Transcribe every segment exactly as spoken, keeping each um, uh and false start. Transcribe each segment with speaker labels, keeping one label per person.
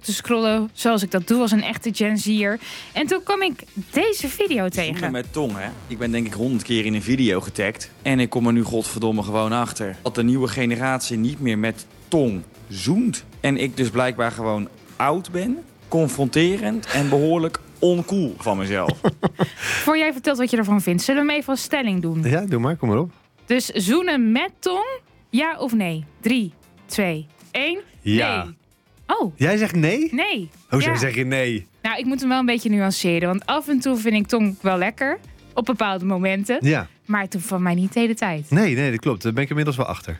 Speaker 1: te scrollen zoals ik dat doe als een echte Gen Z'er. En toen kwam ik deze video tegen.
Speaker 2: Zoenen met tong, hè? Ik ben denk ik honderd keer in een video getagd. En ik kom er nu godverdomme gewoon achter dat de nieuwe generatie niet meer met tong zoent. En ik dus blijkbaar gewoon oud ben, confronterend en behoorlijk oncool van mezelf.
Speaker 1: Voor jij vertelt wat je ervan vindt, zullen we hem even als stelling doen?
Speaker 3: Ja, doe maar, kom maar op.
Speaker 1: Dus zoenen met tong, ja of nee? Drie, twee, één,
Speaker 3: Ja.
Speaker 1: nee. Oh,
Speaker 3: Jij zegt nee?
Speaker 1: nee.
Speaker 3: Hoezo
Speaker 1: Ja.
Speaker 3: zeg je nee?
Speaker 1: Nou, ik moet hem wel een beetje nuanceren. Want af en toe vind ik tong wel lekker. Op bepaalde momenten.
Speaker 3: Ja.
Speaker 1: Maar het hoeft van mij niet de hele tijd.
Speaker 3: Nee, nee, dat klopt. Daar ben ik inmiddels wel achter.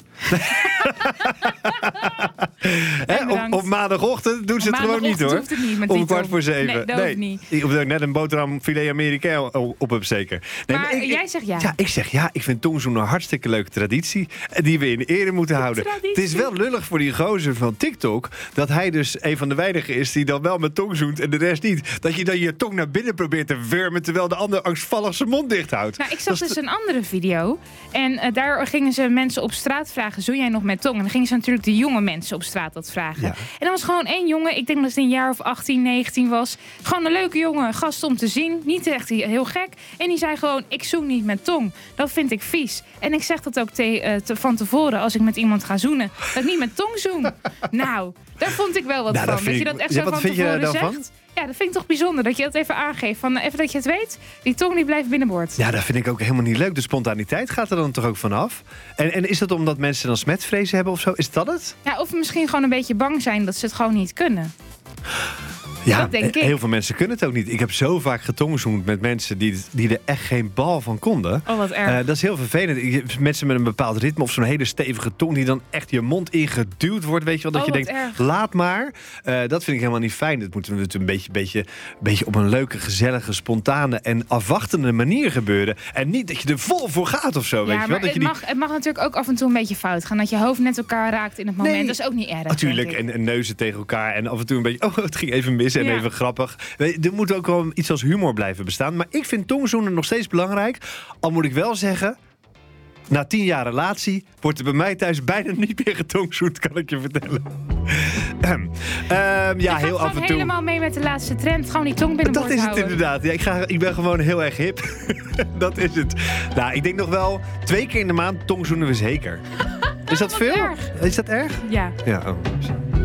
Speaker 3: Hè, op, op maandagochtend doen ze het gewoon niet, hoor.
Speaker 1: Hoeft het niet met
Speaker 3: Om
Speaker 1: die
Speaker 3: kwart
Speaker 1: tong.
Speaker 3: voor zeven.
Speaker 1: Nee, dat hoeft niet.
Speaker 3: Ik, omdat ik net een boterham filet Amerikaan op heb zeker. Nee,
Speaker 1: Maar
Speaker 3: ik,
Speaker 1: jij zegt ja.
Speaker 3: Ja, ik zeg ja. Ik vind tongzoenen een hartstikke leuke traditie. Die we in ere moeten houden.
Speaker 1: Traditie.
Speaker 3: Het is wel lullig voor die gozer van TikTok. Dat hij dus een van de weinigen is die dan wel met tong zoent en de rest niet. Dat je dan je tong naar binnen probeert te wurmen terwijl de ander angstvallig zijn mond dicht houdt.
Speaker 1: Nou, ik zag
Speaker 3: Dat is
Speaker 1: dus een andere video. En uh, daar gingen ze mensen op straat vragen, zoen jij nog met tong? En dan gingen ze natuurlijk de jonge mensen op straat dat vragen.
Speaker 3: Ja.
Speaker 1: En dan was gewoon één jongen, ik denk dat het een jaar of achttien, negentien was. Gewoon een leuke jongen, gast om te zien. Niet echt heel gek. En die zei gewoon, ik zoen niet met tong. Dat vind ik vies. En ik zeg dat ook te, uh, te, van tevoren als ik met iemand ga zoenen. Dat ik niet met tong zoen. Nou, daar vond ik wel wat
Speaker 3: Nou, dat
Speaker 1: van.
Speaker 3: vind
Speaker 1: Dat je
Speaker 3: ik-
Speaker 1: dat echt
Speaker 3: Ja,
Speaker 1: zo
Speaker 3: wat
Speaker 1: van
Speaker 3: vind je
Speaker 1: tevoren
Speaker 3: daar
Speaker 1: zegt.
Speaker 3: van?
Speaker 1: Ja, dat vind ik toch bijzonder. Dat je dat even aangeeft. Van, even dat je het weet. Die tong die blijft binnenboord.
Speaker 3: Ja, dat vind ik ook helemaal niet leuk. De spontaniteit gaat er dan toch ook vanaf? En, en is dat omdat mensen dan smetvrees hebben of zo? Is dat het?
Speaker 1: Ja, of misschien gewoon een beetje bang zijn dat ze het gewoon niet kunnen.
Speaker 3: Ja,
Speaker 1: Dat denk ik.
Speaker 3: heel veel mensen kunnen het ook niet. Ik heb zo vaak getongzoend met mensen die, die er echt geen bal van konden.
Speaker 1: Oh, wat erg.
Speaker 3: Uh, dat is heel vervelend. Ik- Mensen met een bepaald ritme of zo'n hele stevige tong die dan echt je mond ingeduwd wordt. Weet je wel, dat
Speaker 1: Oh,
Speaker 3: je
Speaker 1: wat
Speaker 3: denkt,
Speaker 1: erg.
Speaker 3: laat maar. Uh, dat vind ik helemaal niet fijn. Dat moet natuurlijk een beetje, beetje, beetje op een leuke, gezellige, spontane en afwachtende manier gebeuren. En niet dat je er vol voor gaat of zo. Weet
Speaker 1: ja,
Speaker 3: je wel?
Speaker 1: maar
Speaker 3: Dat
Speaker 1: het,
Speaker 3: je die...
Speaker 1: mag, het mag natuurlijk ook af en toe een beetje fout gaan. Dat je hoofd net elkaar raakt in het moment.
Speaker 3: Nee.
Speaker 1: Dat is ook niet erg.
Speaker 3: Natuurlijk,
Speaker 1: denk ik.
Speaker 3: en, en neuzen tegen elkaar. En af en toe een beetje, oh, het ging even mis en
Speaker 1: Ja.
Speaker 3: even grappig. Er moet ook wel iets als humor blijven bestaan. Maar ik vind tongzoenen nog steeds belangrijk. Al moet ik wel zeggen, na tien jaar relatie wordt er bij mij thuis bijna niet meer getongzoend, kan ik je vertellen. Ehm, um, ja,
Speaker 1: je gaat
Speaker 3: heel af en toe.
Speaker 1: helemaal mee met de laatste trend. Gewoon die tong binnenboord
Speaker 3: Dat is het
Speaker 1: houden.
Speaker 3: inderdaad. Ja, ik, ga, ik ben gewoon heel erg hip. Dat is het. Nou, ik denk nog wel twee keer in de maand tongzoenen we zeker. Is dat
Speaker 1: wat
Speaker 3: veel?
Speaker 1: erg.
Speaker 3: Is dat erg?
Speaker 1: Ja.
Speaker 3: Ja, oh.